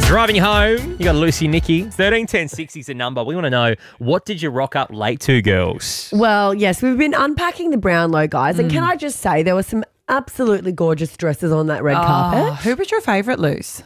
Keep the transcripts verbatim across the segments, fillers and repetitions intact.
Driving home, you got Lucy, Nikki. thirteen ten sixty is the number. We want to know, what did you rock up late to, girls? Well, yes, we've been unpacking the Brownlow, guys. And can I just say, there were some absolutely gorgeous dresses on that red carpet. Who was your favourite, Luce?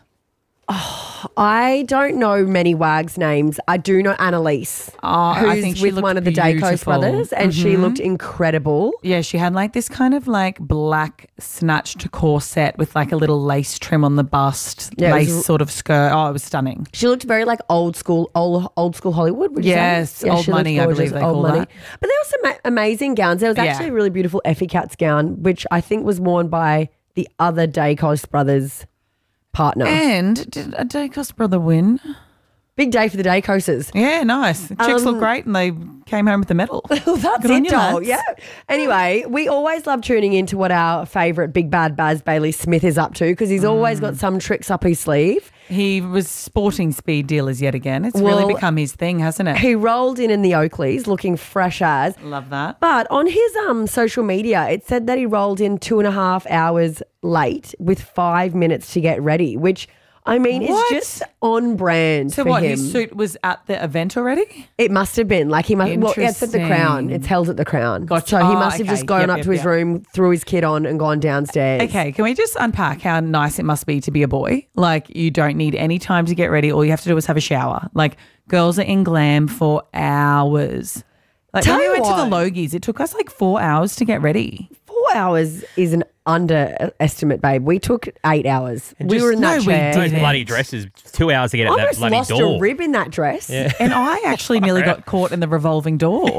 I don't know many wags' names. I do know Annalise, Oh, who's I think she with looked one of the Dacos beautiful. brothers, and she looked incredible. Yeah, she had like this kind of like black snatched corset with like a little lace trim on the bust, Yeah, it lace was- sort of skirt. Oh, it was stunning. She looked very like old school, old old school Hollywood. Would you Yes, say? old she looked money, I believe gorgeous, they old call money. that. But there were some ma- amazing gowns. There was Yeah. actually a really beautiful Effie Katz gown, which I think was worn by the other Dacos brothers partner. And did a Dacos brother win? Big day for the Dacoses. Yeah, nice. The chicks Um, look great and they came home with the medal. Well, that's Good on it, you, doll. lads. Yeah. Anyway, we always love tuning into what our favourite big bad Baz Bailey Smith is up to, because he's always Mm. got some tricks up his sleeve. He was sporting speed dealers yet again. It's Well, really become his thing, hasn't it? He rolled in in the Oakleys looking fresh as. Love that. But on his um social media, it said that he rolled in two and a half hours late with five minutes to get ready, which I mean What? is just on brand So for what, him. his suit was at the event already? It must have been like he must. Well, it's at the Crown. Interesting. It's held at the Crown. Gotcha. So he Oh, must have okay. just gone Yep, up yep, to his yep. room, threw his kit on, and gone downstairs. Okay, can we just unpack how nice it must be to be a boy? Like, you don't need any time to get ready. All you have to do is have a shower. Like, girls are in glam for hours. Like, Tell when we you went to the what. Logies, it took us like four hours to get ready. Four hours is an underestimate, babe. We took eight hours. we just- were in that no, we chair. Those didn't. bloody dresses, two hours to get I at that almost bloody lost door. a rib in that dress. Yeah. And I actually nearly got caught in the revolving door.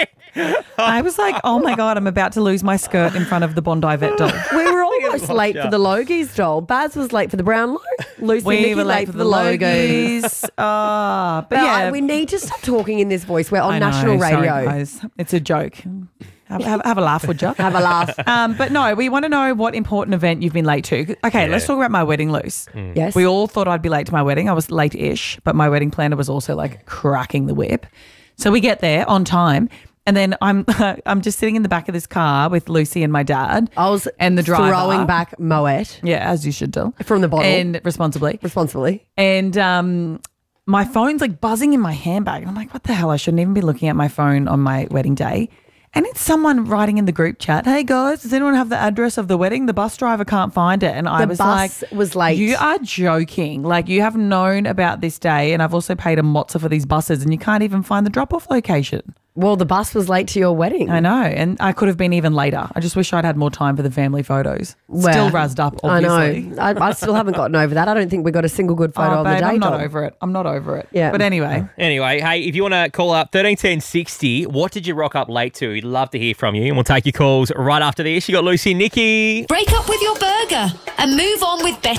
I was like, oh my God, I'm about to lose my skirt in front of the Bondi Vet doll. We were almost late for the Logies, doll. Baz was late for the Brownlow. Lucy and We Nikki were late for the Logies. Ah, but But yeah. I- we need to stop talking in this voice. We're on I know, national sorry, radio. guys. It's a joke. Have, have, have a laugh, would you? Have a laugh. Um, but no, we want to know what important event you've been late to. Okay, let's talk about my wedding, Luce. Yes. We all thought I'd be late to my wedding. I was late-ish, but my wedding planner was also like cracking the whip. So we get there on time, and then I'm I'm just sitting in the back of this car with Lucy and my dad. I was and the driver throwing back Moet Yeah, as you should do. from the bottle And responsibly. responsibly. And um, my phone's like buzzing in my handbag. And I'm like, what the hell? I shouldn't even be looking at my phone on my wedding day. And it's someone writing in the group chat, hey guys, does anyone have the address of the wedding? The bus driver can't find it. And I The was bus like, was late. You are joking. Like, you have known about this day, and I've also paid a mozza for these buses, and you can't even find the drop-off location. Well, the bus was late to your wedding. I know. And I could have been even later. I just wish I'd had more time for the family photos. Still Well, razzed up, I obviously. know. I, I still haven't gotten over that. I don't think we got a single good photo Oh, of babe, the day. I'm not doll. over it. I'm not over it. Yeah. But anyway. Anyway, hey, if you want to call up thirteen ten sixty, what did you rock up late to? We'd love to hear from you, and we'll take your calls right after this. You got Lucy and Nikki. Break up with your burger and move on with better.